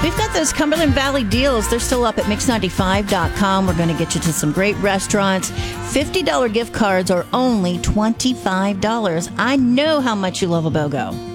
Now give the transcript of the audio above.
We've got those Cumberland Valley deals. They're still up at mix95.com. We're going to get you to some great restaurants. $50 gift cards are only $25. I know how much you love a BOGO.